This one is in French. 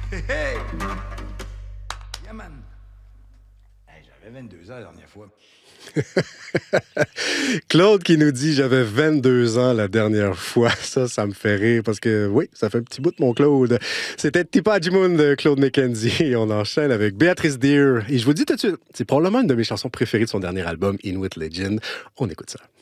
Hey, hey! Yeah, man. Hey, j'avais 22 ans la dernière fois. Claude qui nous dit j'avais 22 ans la dernière fois. Ça me fait rire parce que oui, ça fait un petit bout de mon Claude. C'était Tipa Jimoun de Claude McKenzie et on enchaîne avec Béatrice Deer. Et je vous dis tout de suite, c'est probablement une de mes chansons préférées de son dernier album, Inuit Legend. On écoute ça.